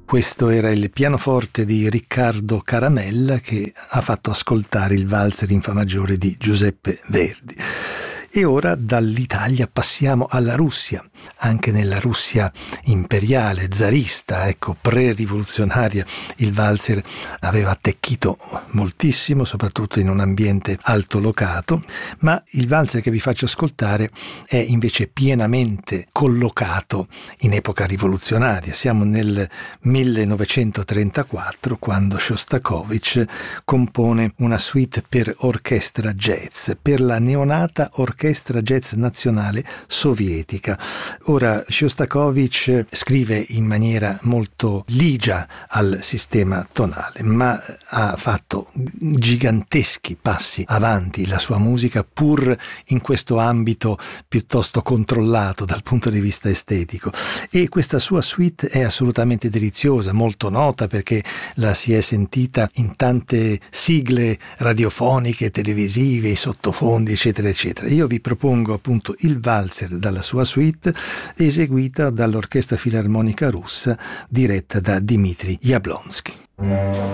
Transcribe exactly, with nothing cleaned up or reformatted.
Questo era il pianoforte di Riccardo Caramella che ha fatto ascoltare il valzer in fa maggiore di Giuseppe Verdi. E ora dall'Italia passiamo alla Russia, anche nella Russia imperiale, zarista, ecco, pre-rivoluzionaria, il valzer aveva attecchito moltissimo, soprattutto in un ambiente altolocato, ma il valzer che vi faccio ascoltare è invece pienamente collocato in epoca rivoluzionaria. Siamo nel millenovecentotrentaquattro, quando Shostakovich compone una suite per orchestra jazz, per la neonata orchestra jazz nazionale sovietica. Ora, Shostakovich scrive in maniera molto ligia al sistema tonale, ma ha fatto giganteschi passi avanti la sua musica, pur in questo ambito piuttosto controllato dal punto di vista estetico. E questa sua suite è assolutamente deliziosa, molto nota perché la si è sentita in tante sigle radiofoniche, televisive, i sottofondi, eccetera, eccetera. Io vi propongo appunto il valzer dalla sua suite, eseguita dall'Orchestra Filarmonica Russa diretta da Dmitri Jablonskij.